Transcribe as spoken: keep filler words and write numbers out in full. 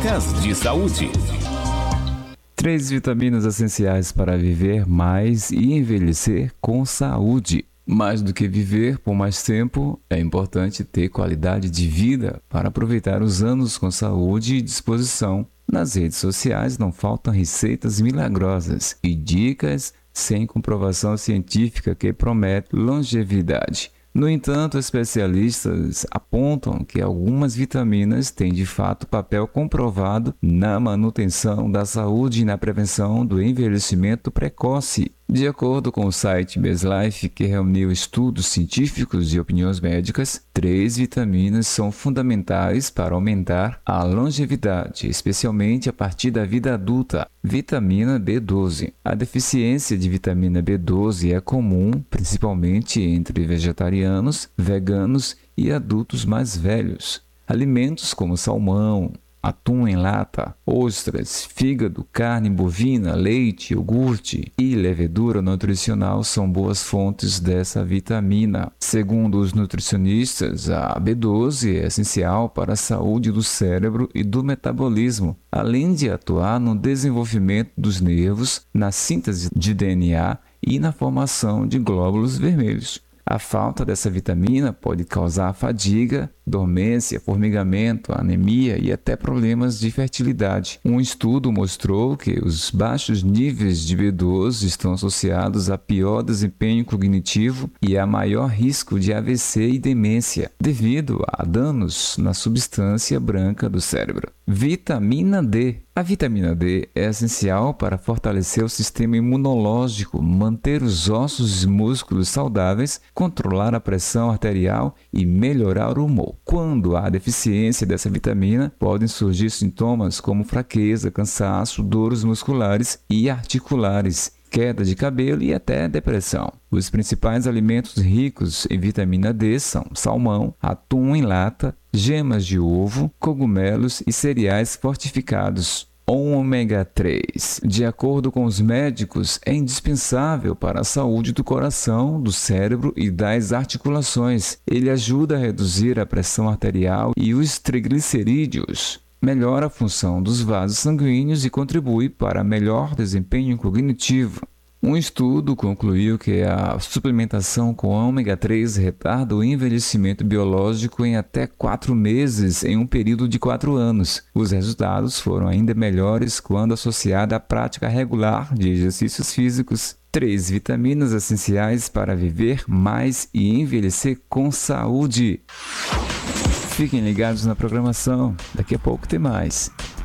Dicas de saúde. Três vitaminas essenciais para viver mais e envelhecer com saúde. Mais do que viver por mais tempo, é importante ter qualidade de vida para aproveitar os anos com saúde e disposição. Nas redes sociais não faltam receitas milagrosas e dicas sem comprovação científica que prometem longevidade. No entanto, especialistas apontam que algumas vitaminas têm de fato papel comprovado na manutenção da saúde e na prevenção do envelhecimento precoce. De acordo com o site BestLife, que reuniu estudos científicos e opiniões médicas, três vitaminas são fundamentais para aumentar a longevidade, especialmente a partir da vida adulta. Vitamina B doze. A deficiência de vitamina B doze é comum, principalmente entre vegetarianos, veganos e adultos mais velhos. Alimentos como salmão, atum em lata, ostras, fígado, carne bovina, leite, iogurte e levedura nutricional são boas fontes dessa vitamina. Segundo os nutricionistas, a B doze é essencial para a saúde do cérebro e do metabolismo, além de atuar no desenvolvimento dos nervos, na síntese de D N A e na formação de glóbulos vermelhos. A falta dessa vitamina pode causar fadiga, dormência, formigamento, anemia e até problemas de fertilidade. Um estudo mostrou que os baixos níveis de B doze estão associados a pior desempenho cognitivo e a maior risco de A V C e demência, devido a danos na substância branca do cérebro. Vitamina D. A vitamina D é essencial para fortalecer o sistema imunológico, manter os ossos e músculos saudáveis, controlar a pressão arterial e melhorar o humor. Quando há deficiência dessa vitamina, podem surgir sintomas como fraqueza, cansaço, dores musculares e articulares, queda de cabelo e até depressão. Os principais alimentos ricos em vitamina D são salmão, atum em lata, gemas de ovo, cogumelos e cereais fortificados. Ômega três. De acordo com os médicos, é indispensável para a saúde do coração, do cérebro e das articulações. Ele ajuda a reduzir a pressão arterial e os triglicerídeos, melhora a função dos vasos sanguíneos e contribui para melhor desempenho cognitivo. Um estudo concluiu que a suplementação com ômega três retarda o envelhecimento biológico em até quatro meses em um período de quatro anos. Os resultados foram ainda melhores quando associada à prática regular de exercícios físicos. Três vitaminas essenciais para viver mais e envelhecer com saúde. Fiquem ligados na programação, daqui a pouco tem mais.